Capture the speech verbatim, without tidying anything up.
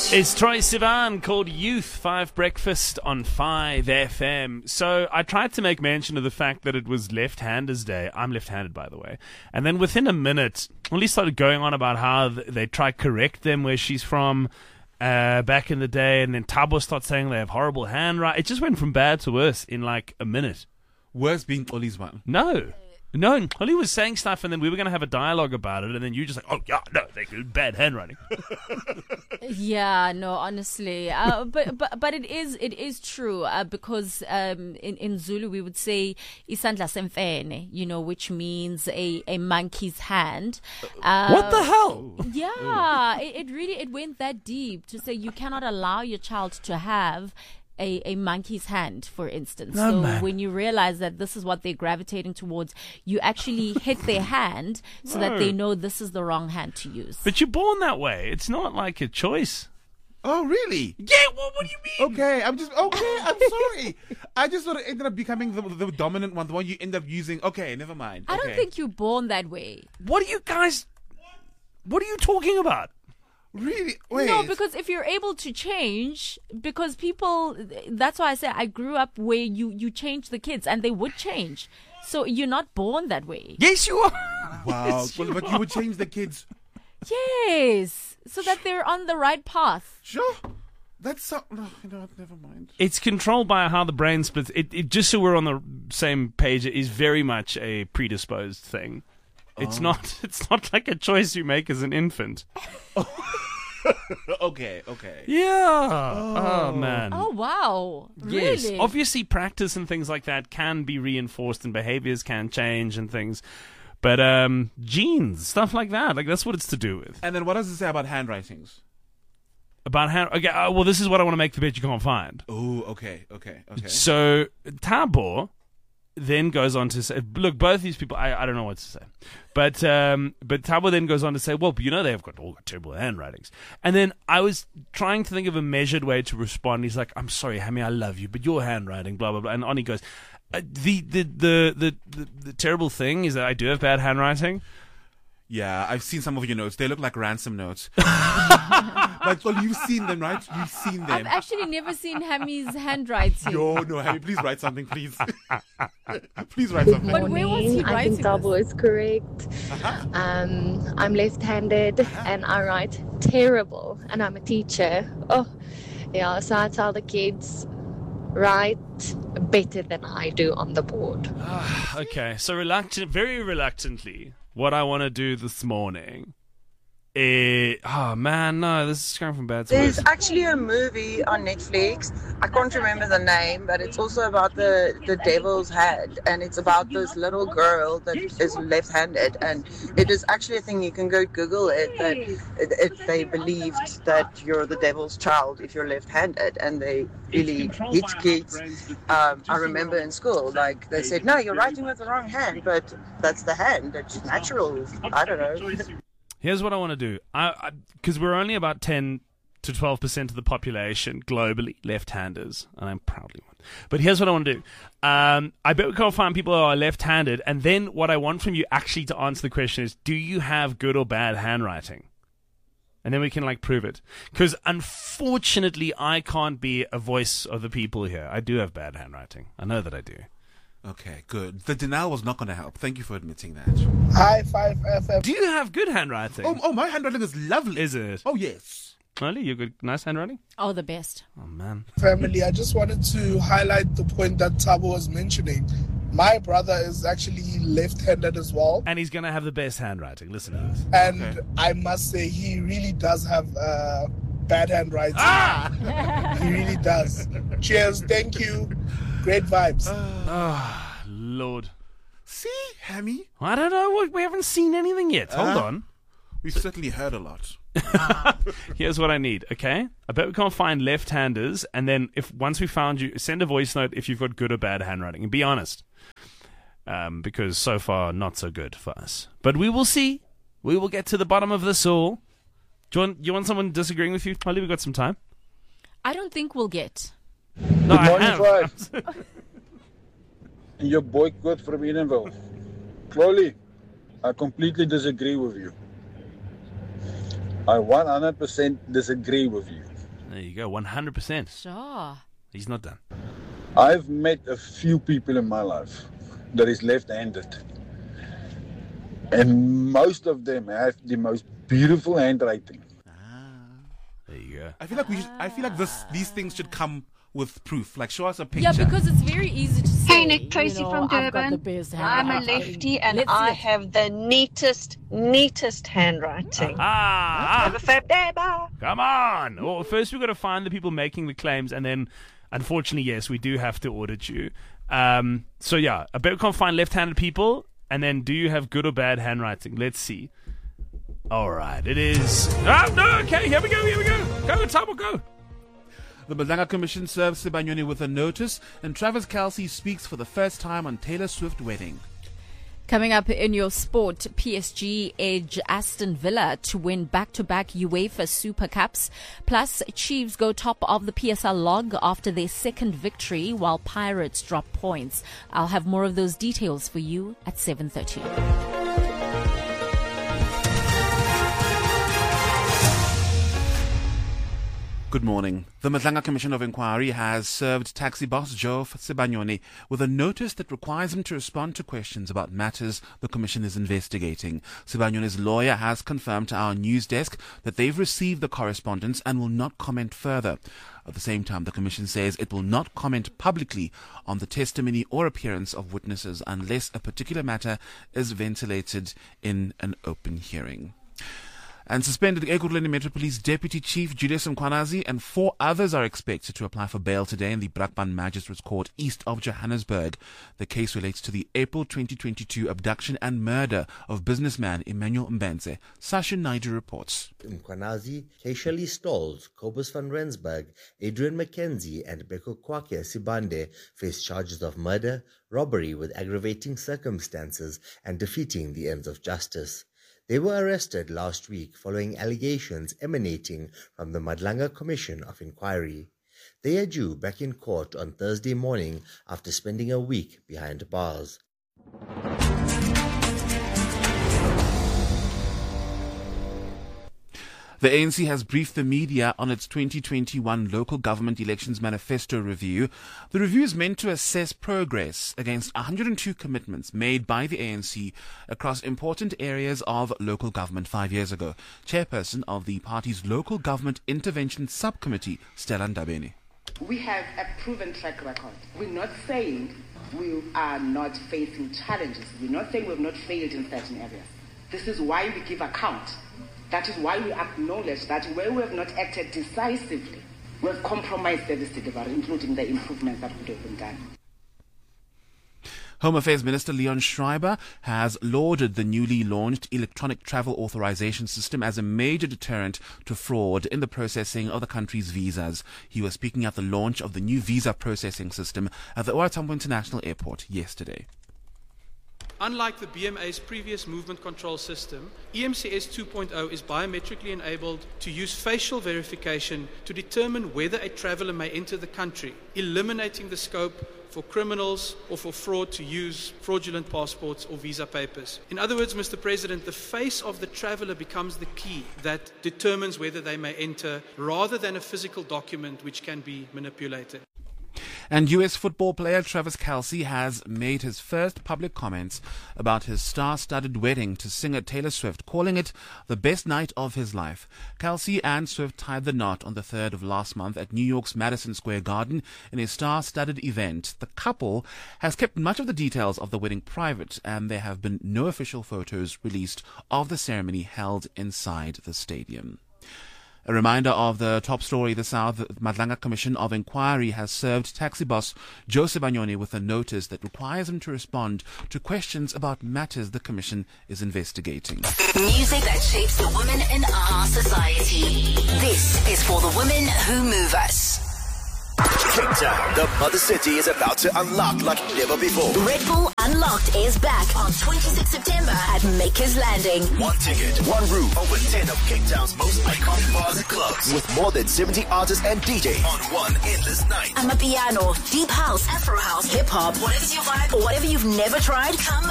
It's Troye Sivan called Youth five Breakfast on five F M. So I tried to make mention of the fact that it was Left-Handers Day. I'm left-handed, by the way. And then within a minute, Holly started going on about how they try to correct them where she's from uh, back in the day. And then Thabo starts saying they have horrible handwriting. It just went from bad to worse in like a minute. Worse being Ollie's one. No. No, Holly was saying stuff, and then we were going to have a dialogue about it, and then you just like, oh, yeah, no, they good, bad handwriting. Yeah, no, honestly, uh, but but but it is it is true uh, because um, in in Zulu we would say isandla semfene, you know, which means a, a monkey's hand. Uh, what the hell? Yeah, it, it really it went that deep to say you cannot allow your child to have A, a monkey's hand, for instance. No, so man. when you realize that this is what they're gravitating towards, you actually hit their hand so No. that they know this is the wrong hand to use. But you're born that way. It's not like a choice. Oh, really? Yeah, well, what do you mean? Okay, I'm just, okay, I'm sorry. I just thought it ended up becoming the, the dominant one, the one you end up using. Okay, never mind. I don't Okay. think you're born that way. What are you guys... What are you talking about? Really? Wait. No, because if you're able to change, because people, that's why I say I grew up where you, you change the kids and they would change. So you're not born that way. Yes, you are. Wow. Yes, well, you but are. you would change the kids. Yes. So that they're on the right path. Sure. That's so, no, you know what, never mind. It's controlled by how the brain splits. It, it just so we're on the same page, it is very much a predisposed thing. It's Oh. not. It's not like a choice you make as an infant. Okay, okay. Yeah. Oh, man. Oh, wow. Yes. Really? Obviously, practice and things like that can be reinforced, and behaviors can change and things. But um, genes, stuff like that, like that's what it's to do with. And then what does it say about handwritings? About how? Okay. Uh, well, this is what I want to make the bet you can't find. Oh, okay, okay, okay. So Tabor then goes on to say, look, both these people, I, I don't know what to say. But um, but Tabor then goes on to say, well, you know, they've got all got terrible handwritings. And then I was trying to think of a measured way to respond. He's like, I'm sorry, Hammy, I love you, but your handwriting, blah, blah, blah. And on he goes. Uh, the, the, the, the, the, the terrible thing is that I do have bad handwriting. Yeah, I've seen some of your notes. They look like ransom notes. Like, well, you've seen them, right? You've seen them. I've actually never seen Hammy's handwriting. Yo, no, Hammy, please write something, please. Please write Good something. But where was he morning. I writing think Thabo is correct. Um, I'm left-handed and I write terrible, and I'm a teacher. Oh, yeah. So I tell the kids, write better than I do on the board. Okay, so reluctant, very reluctantly, what I want to do this morning is... Oh, man, no, this is going from bad to There's worse. actually a movie on Netflix. I can't remember the name, but it's also about the, the devil's hand. And it's about this little girl that is left-handed. And it is actually a thing, you can go Google it, that it, it, they believed that you're the devil's child if you're left-handed. And they really hit kids. Um, I remember in school, like, they said, no, you're writing with the wrong hand, but that's the hand. It's natural. I don't know. Here's what I want to do. I Because we're only about ten to twelve percent of the population globally left-handers, and I'm proudly one. But here's what I want to do. Um, I bet we can't find people who are left-handed, and then what I want from you actually to answer the question is, do you have good or bad handwriting? And then we can, like, prove it. Because, unfortunately, I can't be a voice of the people here. I do have bad handwriting. I know that I do. Okay, good. The denial was not going to help. Thank you for admitting that. Hi, five F M. Do you have good handwriting? Oh, oh, my handwriting is lovely. Is it? Oh, yes. Molly, you good, nice handwriting? Oh, the best. Oh, man. Family, I just wanted to highlight the point that Thabo was mentioning. My brother is actually left-handed as well. And he's going to have the best handwriting. Listen to this. And Okay. I must say, he really does have uh, bad handwriting. Ah! He really does. Cheers. Thank you. Great vibes. Oh, Lord. See, Hammy? I don't know. We haven't seen anything yet. Hold Uh, on. We've certainly heard a lot. Here's what I need, okay? I bet we can't find left-handers, and then if once we found you, send a voice note if you've got good or bad handwriting, and be honest. Um, because so far, not so good for us. But we will see. We will get to the bottom of this all. Do you want, you want someone disagreeing with you? Molly, we've got some time. I don't think we'll get. No, Good morning, I have. Five. And your boycott from Edenville. Chloe, I completely disagree with you. I one hundred percent disagree with you. There you go, one hundred percent. Sure. He's not done. I've met a few people in my life that is left-handed. And most of them have the most beautiful handwriting. There you go. I feel like we should, I feel like this these things should come with proof. Like, show us a picture. Yeah, because it's very easy to say. Hey, Nick, Tracy you know, from I've got Durban. the best I'm a handwriting. lefty and Let's I see it. have the neatest, neatest handwriting. Ah, Have a fab day, bye. come on. Well, first we've got to find the people making the claims, and then, unfortunately, yes, we do have to audit you. Um, so, yeah, I bet we can't find left-handed people, and then do you have good or bad handwriting? Let's see. All right, it is... Oh, no, okay, here we go, here we go. Go, Tabo, go. The Madlanga Commission serves Sibanyoni with a notice, and Travis Kelce speaks for the first time on Taylor Swift wedding. Coming up in your sport, P S G edge Aston Villa to win back-to-back UEFA Super Cups. Plus, Chiefs go top of the P S L log after their second victory, while Pirates drop points. I'll have more of those details for you at seven thirty. Good morning. The Madlanga Commission of Inquiry has served taxi boss Joe Sibanyoni with a notice that requires him to respond to questions about matters the Commission is investigating. Sibanyoni's lawyer has confirmed to our news desk that they've received the correspondence and will not comment further. At the same time, the Commission says it will not comment publicly on the testimony or appearance of witnesses unless a particular matter is ventilated in an open hearing. And suspended Ekurhuleni Metro Police Deputy Chief Julius Mkhwanazi and four others are expected to apply for bail today in the Brakpan Magistrates Court east of Johannesburg. The case relates to the April twenty twenty-two abduction and murder of businessman Emmanuel Mbenze. Sasha Naidu reports. Mkhwanazi, Keishali Stolz, Cobus van Rensburg, Adrian McKenzie and Beko Kwakya Sibande face charges of murder, robbery with aggravating circumstances and defeating the ends of justice. They were arrested last week following allegations emanating from the Madlanga Commission of Inquiry. They are due back in court on Thursday morning after spending a week behind bars. The A N C has briefed the media on its twenty twenty-one local government elections manifesto review. The review is meant to assess progress against one hundred two commitments made by the A N C across important areas of local government five years ago. Chairperson of the party's Local Government Intervention Subcommittee, Stella Ndabeni. We have a proven track record. We're not saying we are not facing challenges. We're not saying we have not failed in certain areas. This is why we give account. That is why we acknowledge that where we have not acted decisively, we have compromised service delivery, including the improvements that could have been done. Home Affairs Minister Leon Schreiber has lauded the newly launched electronic travel authorization system as a major deterrent to fraud in the processing of the country's visas. He was speaking at the launch of the new visa processing system at the O R Tambo International Airport yesterday. Unlike the B M A's previous movement control system, E M C S two point oh is biometrically enabled to use facial verification to determine whether a traveller may enter the country, eliminating the scope for criminals or for fraud to use fraudulent passports or visa papers. In other words, Mister President, the face of the traveller becomes the key that determines whether they may enter, rather than a physical document which can be manipulated. And U S football player Travis Kelce has made his first public comments about his star-studded wedding to singer Taylor Swift, calling it the best night of his life. Kelce and Swift tied the knot on the third of last month at New York's Madison Square Garden in a star-studded event. The couple has kept much of the details of the wedding private, and there have been no official photos released of the ceremony held inside the stadium. A reminder of the top story this hour. The Madlanga Commission of Inquiry has served taxi boss Joe Sibanyoni with a notice that requires him to respond to questions about matters the Commission is investigating. Music that shapes the women in our society. This is for the women who move us. Cape Town, the mother city, is about to unlock like never before. Red Bull Unlocked is back on twenty-sixth of September at Makers Landing. One ticket, one room, over ten of Cape Town's most iconic bars and clubs, with more than seventy artists and D Js on one endless night. Amapiano, deep house, Afro house, hip hop, whatever's your vibe or whatever you've never tried, come